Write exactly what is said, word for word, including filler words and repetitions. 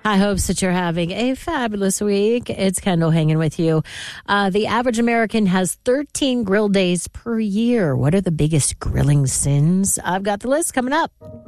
High hopes that you're having a fabulous week. It's Kendall hanging with you. Uh, the average American has thirteen grill days per year. What are the biggest grilling sins? I've got the list coming up.